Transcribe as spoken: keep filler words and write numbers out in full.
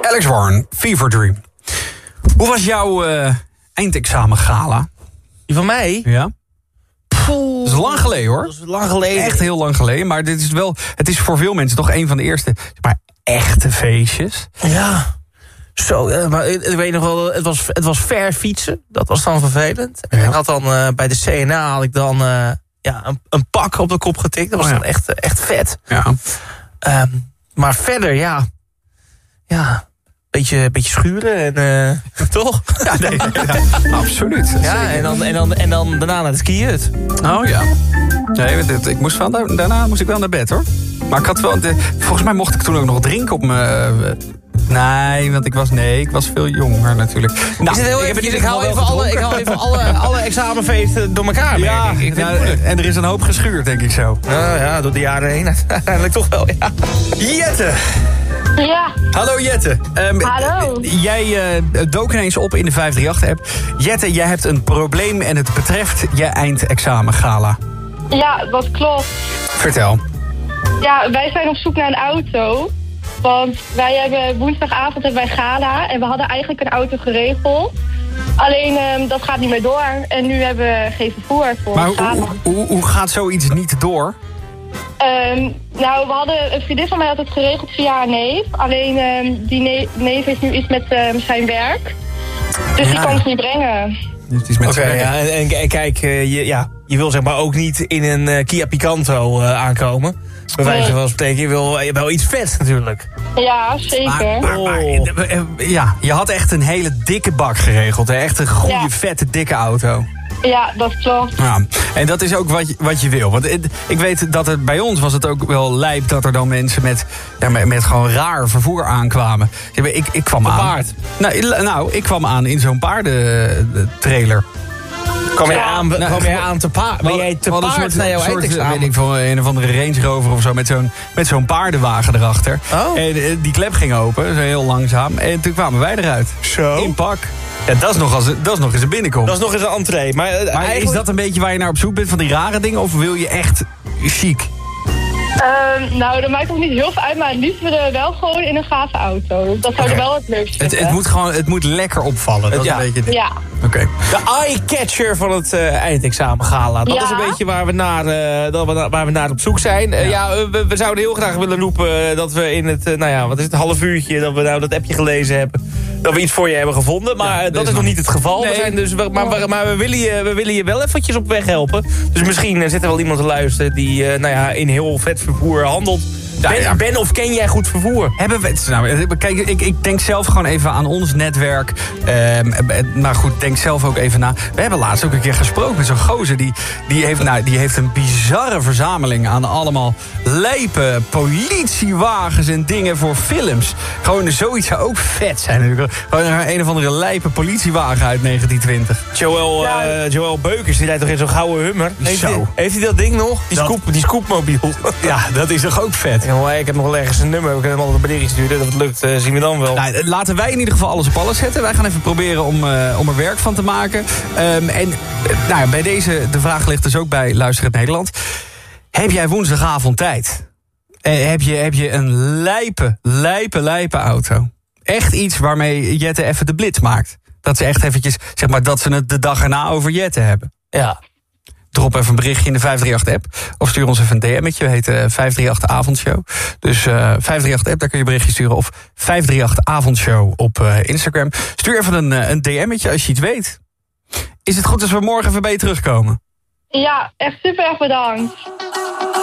Alex Warren, Fever Dream. Hoe was jouw uh, eindexamen-gala? Die van mij? Ja. Poeh, dat is lang geleden, hoor. Dat is lang geleden. Echt heel lang geleden. Maar dit is wel, het is voor veel mensen toch een van de eerste zeg maar, echte feestjes. Ja. Zo, ja, maar ik, ik weet nog wel, het was, het was ver fietsen. Dat was dan vervelend. En Ja. ik had dan uh, bij de C N A had ik dan uh, ja, een, een pak op de kop getikt. Dat was oh, ja. dan echt, echt vet. Ja. Um, maar verder, ja... Ja... Beetje, beetje schuren en uh, toch? Ja, nee, ja, absoluut. Ja, en dan, en, dan, en dan daarna naar de skihut. Oh ja. Nee, ik moest van, daarna moest ik wel naar bed, hoor. Maar ik had wel... De, volgens mij mocht ik toen ook nog drinken op mijn... Uh, nee, want ik was... Nee, ik was veel jonger natuurlijk. Nou, is het heel ik, even, ik, hou even alle, ik hou even alle, alle examenfeesten door elkaar. Ja, ik, ik nou, en er is een hoop geschuurd, denk ik zo. Ja, ja, door de jaren heen. Uiteindelijk toch wel, ja. Jette! Ja. Hallo Jette. Um, Hallo. Jij uh, dook ineens op in de vijf drie acht-app. Jette, jij hebt een probleem en het betreft je eindexamengala. Ja, dat klopt. Vertel. Ja, wij zijn op zoek naar een auto. Want wij hebben woensdagavond hebben wij gala en we hadden eigenlijk een auto geregeld. Alleen um, dat gaat niet meer door en nu hebben we geen vervoer voor Maar gala. hoe, hoe, hoe gaat zoiets niet door? Um, nou, we hadden, een vriendin van mij had het geregeld via een neef. Alleen um, die neef, neef heeft nu iets met um, zijn werk. Dus Ja. die kan het niet brengen. Het is met Oké, okay, ja, en, en kijk, uh, je, ja, je wil zeg maar ook niet in een uh, Kia Picanto uh, aankomen. Bij wijze van spreken, je wil uh, wel iets vet natuurlijk. Ja, zeker. Maar, maar, maar, Oh. ja, je had echt een hele dikke bak geregeld. Hè? Echt een goede, Ja. vette, dikke auto. Ja, dat klopt. Ja, en dat is ook wat je, wat je wil. Want het, ik weet dat het bij ons was het ook wel lijp dat er dan mensen met, ja, met, met gewoon raar vervoer aankwamen. Ik, ik kwam Een aan. paard? Nou, nou, ik kwam aan in zo'n paardentrailer. Kwam je Ja. aan, Nou, kwam je aan te paard? Ben jij te We hadden paard een naar jouw soort, eindexamen? weet ik, van een of andere Range Rover of zo met zo'n met zo'n paardenwagen erachter. Oh. En eh, die klep ging open, zo heel langzaam. En toen kwamen wij eruit. Zo. In pak. Ja, dat is nog, als, dat is nog eens een binnenkomst. Dat is nog eens een entree. Maar, uh, Maar eigenlijk... is dat een beetje waar je naar op zoek bent, van die rare dingen? Of wil je echt chic? Um, nou, dat maakt ook niet heel veel uit, maar het liefst willen we wel gewoon in een gave auto. Dat zou Oké. ik wel het leukst Het, vinden. het, moet gewoon, het moet lekker opvallen. Dat is Ja. een beetje dit. Ja. Oké. De eye-catcher van het uh, eindexamengala. Dat Ja. is een beetje waar we naar, uh, dat we, na- waar we naar op zoek zijn. Uh, ja, ja we, we zouden heel graag willen roepen uh, dat we in het, uh, nou ja, wat is het, half uurtje dat we nou dat appje gelezen hebben. Dat we iets voor je hebben gevonden. Maar Ja, uh, dat is is nog nog niet het geval. Nee. We zijn dus, we, maar we, maar we, willen je, we willen je wel eventjes op weg helpen. Dus misschien uh, zit er wel iemand te luisteren die uh, nou ja, in heel vet vervoer handelt. Ja, Ben, ja. ben of ken jij goed vervoer? Hebben we het, nou, kijk, ik, ik denk zelf gewoon even aan ons netwerk. Ehm, maar goed, denk zelf ook even na. We hebben laatst ook een keer gesproken met zo'n gozer. Die, die, heeft, nou, die heeft een bizarre verzameling aan allemaal lijpe politiewagens en dingen voor films. Gewoon zoiets zou ook vet zijn natuurlijk. Gewoon een, een of andere lijpe politiewagen uit negentien twintig. Joël, Ja. uh, Joël Beukers, die rijdt toch in zo'n gouden Hummer? Heeft Zo. hij, heeft hij dat ding nog? Die, Dat- scoop, die scoopmobiel. Ja, dat is toch ook vet. Ja, maar ik heb nog wel ergens een nummer. We kunnen hem altijd een berichtje sturen. Dat het lukt, uh, zien we dan wel. Nou, laten wij in ieder geval alles op alles zetten. Wij gaan even proberen om, uh, om er werk van te maken. Um, en uh, nou ja, bij deze, de vraag ligt dus ook bij Luister het Nederland. Heb jij woensdagavond tijd? Uh, heb, je, heb je een lijpe, lijpe, lijpe auto? Echt iets waarmee Jette even de blitz maakt. Dat ze echt eventjes, zeg maar, dat ze het de dag erna over Jette hebben. Ja. Drop even een berichtje in de vijf drie acht-app. Of stuur ons even een D M'tje. We heet uh, vijf drie acht avondshow. Dus uh, vijf drie acht-app, daar kun je berichtje sturen. Of vijf drie acht avondshow op uh, Instagram. Stuur even een, uh, een D M'tje als je iets weet. Is het goed als we morgen even bij je terugkomen? Ja, echt super erg bedankt.